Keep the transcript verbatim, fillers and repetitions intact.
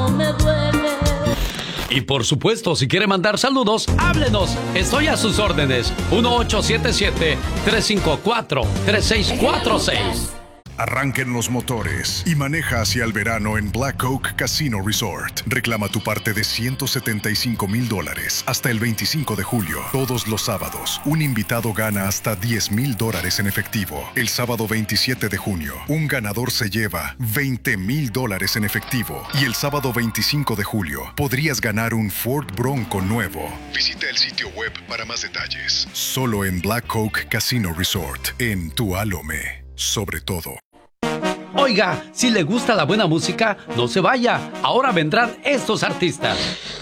no me duele. Y por supuesto, si quiere mandar saludos, háblenos. Estoy a sus órdenes. uno ocho siete siete, tres cinco cuatro, tres seis cuatro seis. Arranquen los motores y maneja hacia el verano en Black Oak Casino Resort. Reclama tu parte de ciento setenta y cinco mil dólares hasta el veinticinco de julio. Todos los sábados, un invitado gana hasta diez mil dólares en efectivo. El sábado veintisiete de junio, un ganador se lleva veinte mil dólares en efectivo. Y el sábado veinticinco de julio, podrías ganar un Ford Bronco nuevo. Visita el sitio web para más detalles. Solo en Black Oak Casino Resort, en Tualome. Sobre todo. Oiga, si le gusta la buena música, no se vaya. Ahora vendrán estos artistas.